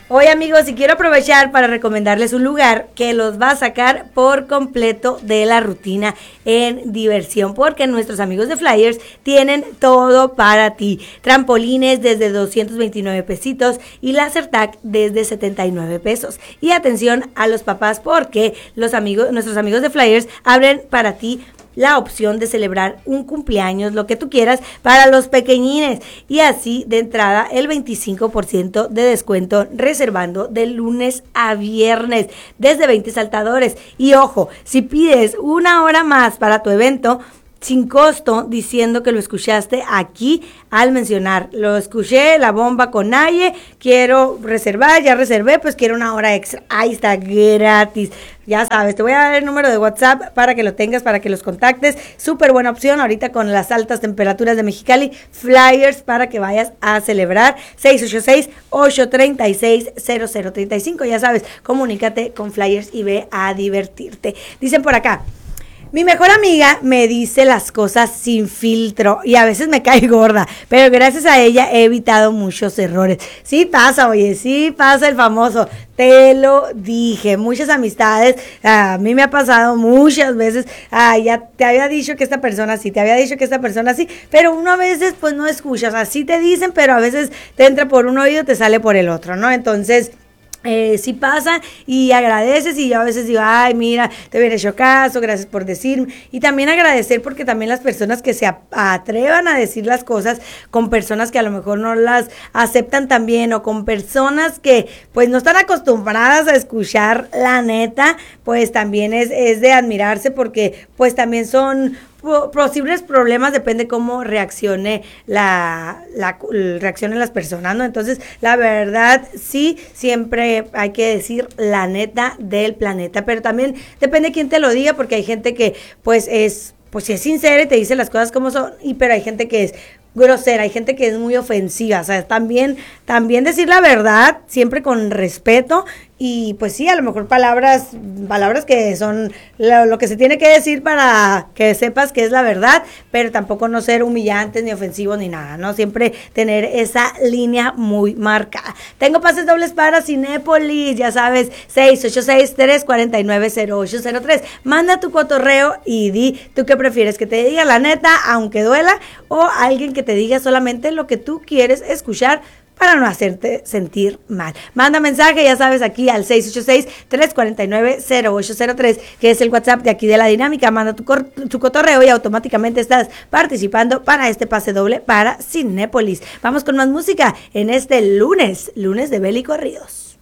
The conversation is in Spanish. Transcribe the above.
Hoy, amigos, y quiero aprovechar para recomendarles un lugar que los va a sacar por completo de la rutina en diversión, porque nuestros amigos de Flyers tienen todo para ti. Trampolines desde 229 pesitos y laser tag desde 79 pesos. Y atención a los papás, porque nuestros amigos de Flyers abren para ti la opción de celebrar un cumpleaños, lo que tú quieras, para los pequeñines, y así de entrada el 25% de descuento reservando de lunes a viernes desde 20 saltadores. Y ojo, si pides una hora más para tu evento sin costo, diciendo que lo escuchaste aquí al mencionar, lo escuché, la bomba con Naye, quiero reservar, ya reservé, pues quiero una hora extra, ahí está, gratis. Ya sabes, te voy a dar el número de WhatsApp para que lo tengas, para que los contactes. Súper buena opción ahorita con las altas temperaturas de Mexicali. Flyers para que vayas a celebrar. 686-836-0035. Ya sabes, comunícate con Flyers y ve a divertirte. Dicen por acá: mi mejor amiga me dice las cosas sin filtro y a veces me cae gorda, pero gracias a ella he evitado muchos errores. Sí pasa, oye, sí pasa el famoso, te lo dije. Muchas amistades, a mí me ha pasado muchas veces, ya te había dicho que esta persona sí, te había dicho que esta persona sí, pero uno a veces pues no escuchas, así te dicen, pero a veces te entra por un oído, te sale por el otro, ¿no? Entonces sí pasa y agradeces, y yo a veces digo, ay, mira, te hubiera hecho caso, gracias por decirme. Y también agradecer porque también las personas que se atrevan a decir las cosas con personas que a lo mejor no las aceptan tan bien, o con personas que pues no están acostumbradas a escuchar la neta, pues también es de admirarse, porque pues también son posibles problemas, depende cómo reaccione reaccionen las personas, ¿no? Entonces, la verdad, sí, siempre hay que decir la neta del planeta, pero también depende de quién te lo diga, porque hay gente que, pues es sincera y te dice las cosas como son, pero hay gente que es grosera, hay gente que es muy ofensiva. O sea, también decir la verdad, siempre con respeto, y pues sí, a lo mejor palabras que son lo que se tiene que decir para que sepas que es la verdad, pero tampoco no ser humillantes, ni ofensivos, ni nada, ¿no? Siempre tener esa línea muy marcada. Tengo pases dobles para Cinépolis, ya sabes, 686-349-0803. Manda tu cotorreo y di, ¿tú qué prefieres? ¿Que te diga la neta, aunque duela, o alguien que te diga solamente lo que tú quieres escuchar para no hacerte sentir mal? Manda mensaje, ya sabes, aquí al 686-349-0803, que es el WhatsApp de aquí de La Dinámica. Manda tu cotorreo y automáticamente estás participando para este pase doble para Cinépolis. Vamos con más música en este lunes de Beli Corridos.